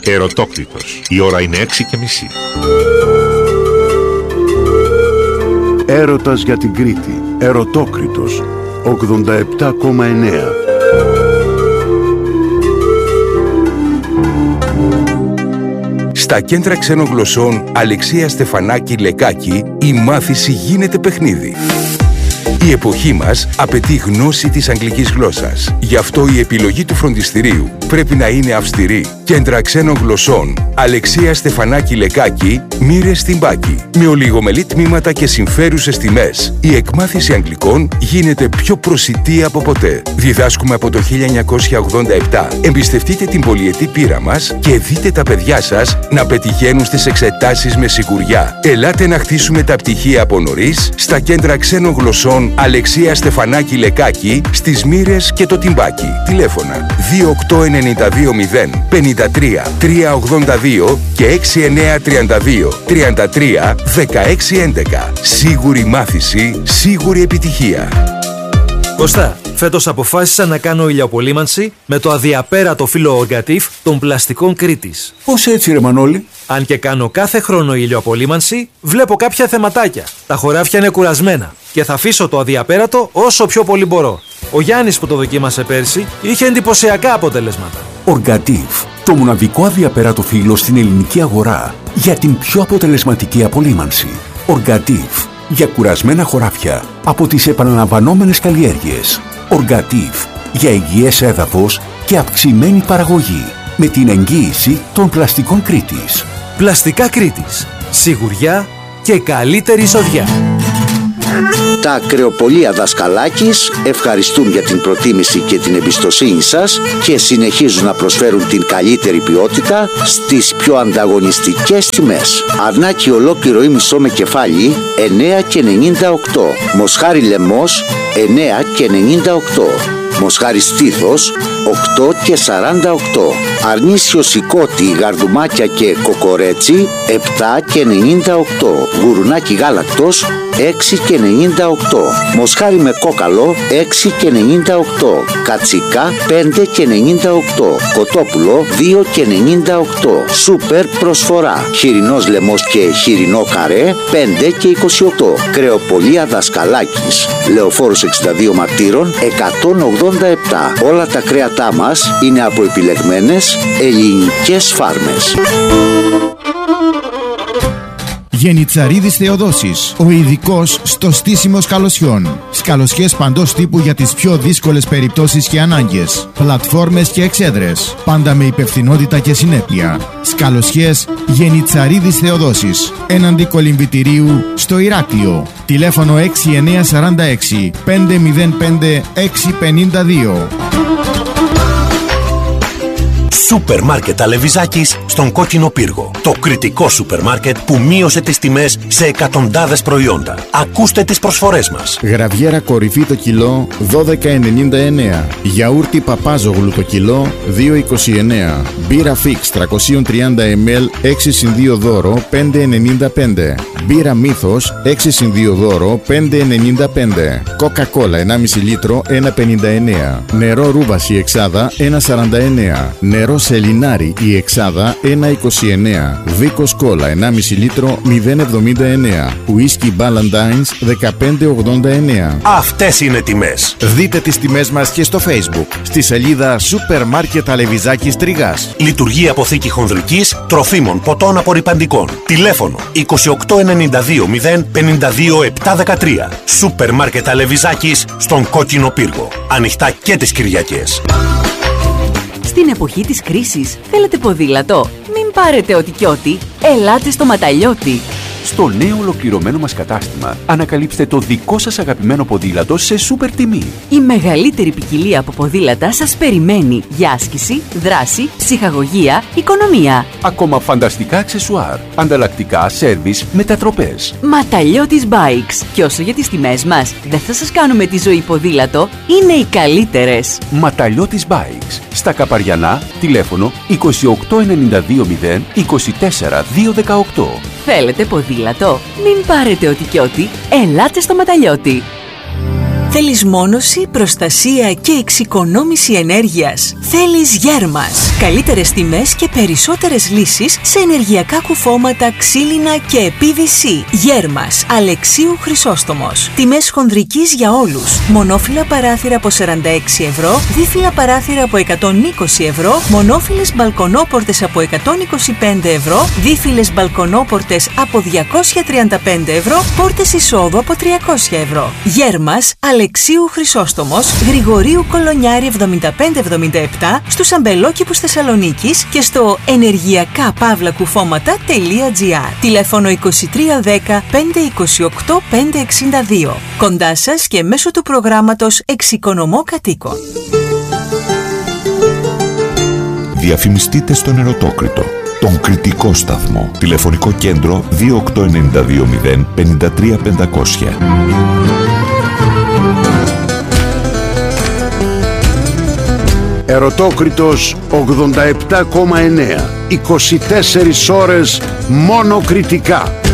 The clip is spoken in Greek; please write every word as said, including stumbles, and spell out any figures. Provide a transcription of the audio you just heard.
Ερωτόκριτος. Η ώρα είναι έξι και μισή. Έρωτας για την Κρήτη. Ερωτόκριτος. ογδόντα επτά κόμμα εννέα. Στα κέντρα ξένων γλωσσών Αλεξία Στεφανάκη Λεκάκη η μάθηση γίνεται παιχνίδι. Η εποχή μας απαιτεί γνώση της αγγλικής γλώσσας. Γι' αυτό η επιλογή του φροντιστηρίου πρέπει να είναι αυστηρή. Κέντρα ξένων γλωσσών Αλεξία Στεφανάκη Λεκάκη, Μοίρες στην Πάκη. Με ολιγομελή τμήματα και συμφέρουσες τιμές, η εκμάθηση αγγλικών γίνεται πιο προσιτή από ποτέ. Διδάσκουμε από το χίλια εννιακόσια ογδόντα επτά. Εμπιστευτείτε την πολυετή πείρα μας και δείτε τα παιδιά σας να πετυχαίνουν στις εξετάσεις με σιγουριά. Ελάτε να χτίσουμε τα πτυχία από νωρίς στα κέντρα ξένων γλωσσών Αλεξία Στεφανάκη Λεκάκη, στις Μοίρες και το Τιμπάκι. Τηλέφωνα δύο οκτώ εννιά δύο μηδέν πενήντα τρία τριακόσια ογδόντα δύο και έξι εννιά τρία δύο τριάντα τρία δεκαέξι έντεκα. Σίγουρη μάθηση, σίγουρη επιτυχία. Κωστά, φέτος αποφάσισα να κάνω ηλιοαπολύμανση με το αδιαπέρατο φύλλο Orgatif των πλαστικών Κρήτης. Πώς έτσι ρε Μανώλη? Αν και κάνω κάθε χρόνο ηλιοαπολύμανση, βλέπω κάποια θεματάκια. Τα χωράφια είναι κουρασμένα και θα αφήσω το αδιαπέρατο όσο πιο πολύ μπορώ. Ο Γιάννης που το δοκίμασε πέρσι είχε εντυπωσιακά αποτελέσματα. Orgatif, το μοναδικό αδιαπέρατο φύλλο στην ελληνική αγορά για την πιο αποτελεσματική απολύμανση. Orgatif, για κουρασμένα χωράφια από τις επαναλαμβανόμενες καλλιέργειες. Orgatif, για υγιές έδαφος και αυξημένη παραγωγή με την εγγύηση των πλαστικών Κρήτης. Πλαστικά Κρήτης. Σιγουριά και καλύτερη εισοδιά. Τα κρεοπολία Δασκαλάκης ευχαριστούν για την προτίμηση και την εμπιστοσύνη σας και συνεχίζουν να προσφέρουν την καλύτερη ποιότητα στις πιο ανταγωνιστικές τιμές. Αρνάκι ολόκληρο ή μισό με κεφάλι εννέα και ενενήντα οκτώ. Μοσχάρι λαιμός εννέα και ενενήντα οκτώ. Μοσχάρι στήθος οκτώ και σαράντα οκτώ. Αρνίσιο σηκώτη, γαρδουμάκια και κοκορέτσι επτά και ενενήντα οκτώ. Γουρουνάκι γάλακτος έξι και ενενήντα οκτώ. Μοσχάρι με κόκαλο έξι και ενενήντα οκτώ. Κατσικά πέντε και ενενήντα οκτώ. Κοτόπουλο δύο και ενενήντα οκτώ. Σούπερ προσφορά. Χοιρινός λαιμός και χοιρινό καρέ πέντε και είκοσι οκτώ. Κρεοπολία Δασκαλάκης, Λεωφόρος εξήντα δύο Μαρτύρων εκατόν ογδόντα επτά. Όλα τα κρέατά μας είναι από επιλεγμένες ελληνικές φάρμες. Γενιτσαρίδης Θεοδόσης, ο ειδικός στο στήσιμο σκαλωσιών. Σκαλωσιές παντός τύπου για τις πιο δύσκολες περιπτώσεις και ανάγκες. Πλατφόρμες και εξέδρες. Πάντα με υπευθυνότητα και συνέπεια. Σκαλωσιές Γενιτσαρίδης Θεοδόσης. Έναντι κολυμβητηρίου στο Ηράκλειο. Τηλέφωνο έξι εννιά τέσσερα έξι πέντε μηδέν πέντε έξι πέντε δύο. Σούπερ μάρκετ Αλεβιζάκης στον Κόκκινο Πύργο. Το κριτικό σούπερ μάρκετ που μείωσε τις τιμές σε εκατοντάδες προϊόντα. Ακούστε τις προσφορές μας. Γραβιέρα κορυφή το κιλό δώδεκα ενενήντα εννέα. Γιαούρτι Παπάζογλου το κιλό δύο είκοσι εννέα. Μπύρα Φίξ τριακόσια τριάντα μιλιλίτρα έξι συν δύο δώρο πέντε ενενήντα πέντε. Μπύρα Μύθος έξι συν δύο δώρο πέντε ενενήντα πέντε. Κόκα-κόλα ενάμιση λίτρο ένα πενήντα εννέα. Νερό Ρούβας η εξάδα ένα σαράντα εννέα. Νερό Σελινάρι η εξάδα ένα είκοσι εννέα. Βίκος κόλα ενάμιση λίτρο μηδέν εβδομήντα εννέα. Ουίσκι Μπαλαντάινς δεκαπέντε ογδόντα εννέα. Αυτές είναι τιμές. Δείτε τις τιμές μας και στο Facebook στη σελίδα Σούπερ Μάρκετ Αλεβιζάκης Τριγάς. Λειτουργεί αποθήκη χονδρικής, τροφίμων, ποτών απορρυπαντικών. Τηλέφωνο είκοσι οκτώ ενενήντα δύο μηδέν πενήντα δύο επτακόσια δεκατρία. Σούπερ Μάρκετ Αλεβιζάκης στον Κόκκινο Πύργο. Ανοιχτά και τις Κυριακές. Στην εποχή της κρίσης θέλετε ποδήλατο? Μην πάρετε ό,τι κι ό,τι, ελάτε στο Ματαλιώτη. Στο νέο ολοκληρωμένο μας κατάστημα ανακαλύψτε το δικό σας αγαπημένο ποδήλατο σε σούπερ τιμή. Η μεγαλύτερη ποικιλία από ποδήλατα σας περιμένει για άσκηση, δράση, ψυχαγωγία, οικονομία. Ακόμα φανταστικά αξεσουάρ, ανταλλακτικά, σέρβις, μετατροπές. Ματαλιώτης Bikes. Και όσο για τις τιμές μας, δεν θα σας κάνουμε τη ζωή ποδήλατο, είναι οι καλύτερες. Ματαλιώτης Bikes. Στα Καπαριανά, τηλέφωνο είκοσι οκτώ ενενήντα δύο μηδέν είκοσι τέσσερα δύο δεκαοκτώ. Θέλετε ποδήλατο? Μην πάρετε ό,τι κι ό,τι, ελάτε στο Ματαλιώτη. Θέλεις μόνωση, προστασία και εξοικονόμηση ενέργειας? Θέλεις Γέρμας. Καλύτερες τιμές και περισσότερες λύσεις σε ενεργειακά κουφώματα, ξύλινα και πι βι σι. Γέρμας, Αλεξίου Χρυσόστομος. Τιμές χονδρικής για όλους. Μονόφυλλα παράθυρα από σαράντα έξι ευρώ, δίφυλλα παράθυρα από εκατόν είκοσι ευρώ, μονόφυλλες μπαλκονόπορτες από εκατόν είκοσι πέντε ευρώ, δίφυλλες μπαλκονόπορτες από διακόσια τριάντα πέντε ευρώ, πόρτες εισόδου από τριακόσια ευρώ. Γέρμας, Αλεξίου Χρυσόστομος, Γρηγορίου Κολονιάρη εβδομήντα πέντε εβδομήντα επτά, στους αμπελόκηπους Θεσσαλονίκης και στο ενεργειακά παύλα κουφώματα τελεία τζι άρ. Τηλέφωνο είκοσι τρία δέκα πέντε είκοσι οκτώ πέντε εξήντα δύο. Κοντά σας και μέσω του προγράμματος Εξοικονομώ Κατοίκων. Διαφημιστείτε στον Ερωτόκριτο, τον κριτικό σταθμό. Τηλεφωνικό κέντρο δύο οκτώ εννιά δύο μηδέν πέντε τρία πεντακόσια. Ερωτόκριτος ογδόντα επτά κόμμα εννέα. είκοσι τέσσερις ώρες μόνο κριτικά.